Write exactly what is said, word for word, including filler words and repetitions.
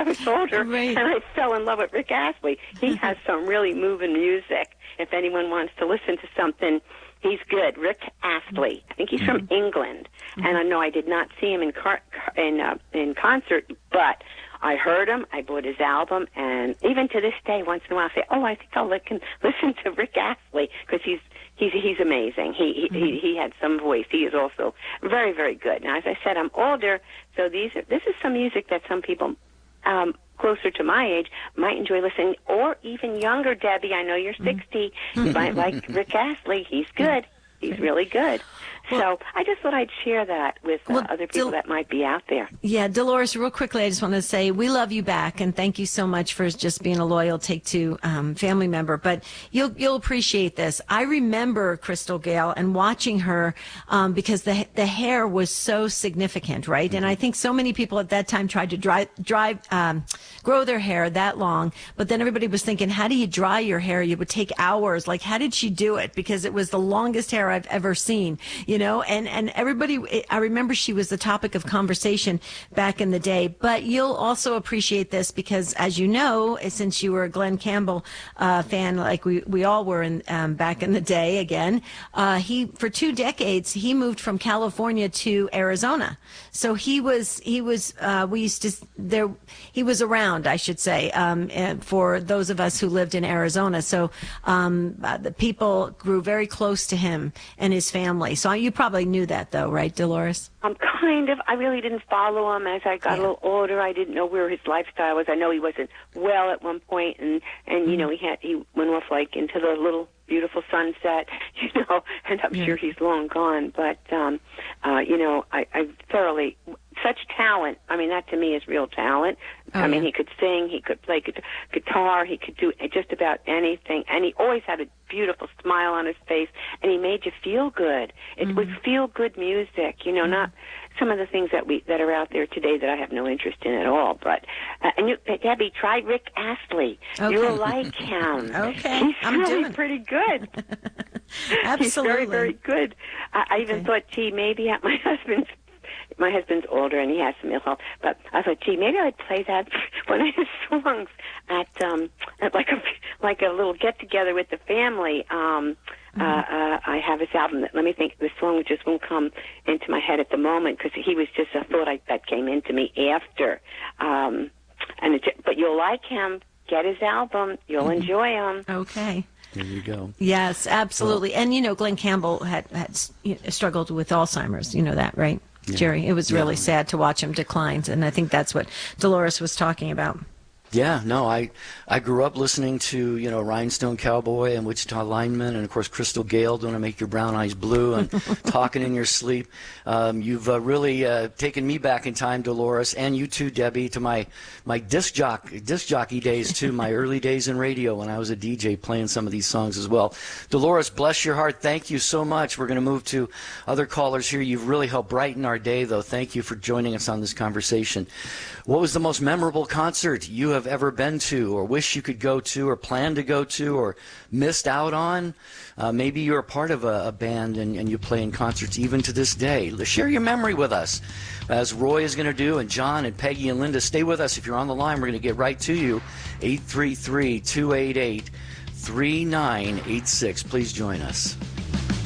I was older, Right. and I fell in love with Rick Astley. He has some really moving music. If anyone wants to listen to something, he's good. Rick Astley. I think he's from England. Mm-hmm. And I know I did not see him in car, in uh, in concert, but I heard him. I bought his album, and even to this day, once in a while, I say, "Oh, I think I'll listen, listen to Rick Astley," because he's he's he's amazing. He he, mm-hmm. he he had some voice. He is also very very good. Now, as I said, I'm older, so these are, this is some music that some people um, closer to my age might enjoy listening, or even younger. Debbie, I know you're sixty. You might like Rick Astley. He's good. He's really good. Well, so I just thought I'd share that with uh, well, other people Del- that might be out there. Yeah, Dolores, real quickly, I just want to say we love you back, and thank you so much for just being a loyal Take Two um, family member. But you'll you'll appreciate this. I remember Crystal Gayle and watching her um, because the the hair was so significant, right? Mm-hmm. And I think so many people at that time tried to dry, dry, um, grow their hair that long, but then everybody was thinking, how do you dry your hair? You would take hours. Like, how did she do it? Because it was the longest hair I've ever seen, you know, and, and everybody, I remember she was the topic of conversation back in the day, but you'll also appreciate this because, as you know, since you were a Glenn Campbell uh, fan, like we, we all were in, um, back in the day again, uh, he, for two decades, he moved from California to Arizona. So he was, he was, uh, we used to, there, he was around, I should say, um, for those of us who lived in Arizona. So um, uh, the people grew very close to him and his family. So you probably knew that, though, right, Dolores? Um, kind of. I really didn't follow him as I got Yeah. a little older. I didn't know where his lifestyle was. I know he wasn't well at one point, and and Mm-hmm. you know he had he went off like into the little beautiful sunset, you know. And I'm Yeah. sure he's long gone. But um, uh, you know, I, I thoroughly such talent. I mean, that to me is real talent. Oh, I mean, yeah. he could sing, he could play gu- guitar, he could do just about anything, and he always had a beautiful smile on his face, and he made you feel good. It Mm-hmm. was feel-good music, you know, not some of the things that we that are out there today that I have no interest in at all. But uh, and you, Debbie, try Rick Astley. Okay. You'll like him. Okay, he's I'm really doing it. pretty good. Absolutely. He's very, very good. I, I even Okay. thought, gee, maybe at my husband's. My husband's older and he has some ill health, but I thought, gee, maybe I'd play that one of his songs at um at like a like a little get together with the family. Um, mm-hmm. uh, uh, I have his album. That, let me think. The song just won't come into my head at the moment because he was just a thought I, that came into me after. Um, and it, but you'll like him. Get his album. You'll Mm-hmm. enjoy him. Okay. There you go. Yes, absolutely. Well, and, you know, Glenn Campbell had, had you know, struggled with Alzheimer's. You know that, right, yeah. Jerry? It was really yeah. sad to watch him decline. And I think that's what Dolores was talking about. Yeah, no, I I grew up listening to, you know, Rhinestone Cowboy and Wichita Lineman and, of course, Crystal Gayle, Don't I Make Your Brown Eyes Blue, and Talking in Your Sleep. Um, you've uh, really uh, taken me back in time, Dolores, and you too, Debbie, to my, my disc, jock, disc jockey days, too, my early days in radio when I was a D J playing some of these songs as well. Dolores, bless your heart. Thank you so much. We're going to move to other callers here. You've really helped brighten our day, though. Thank you for joining us on this conversation. What was the most memorable concert you have ever been to or wish you could go to or plan to go to or missed out on? Uh, maybe you're a part of a, a band and, and you play in concerts even to this day. Share your memory with us, as Roy is going to do, and John and Peggy and Linda. Stay with us. If you're on the line, we're going to get right to you. eight three three, two eight eight, three nine eight six. Please join us.